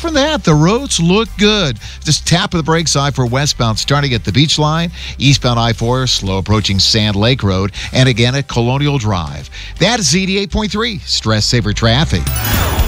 from that, the roads look good. Just tap of the brake side for westbound starting at the Beach Line. Eastbound I-4, slow approaching Sand Lake Road. And again at Colonial Drive. That is 88.3 Stress Saver Traffic.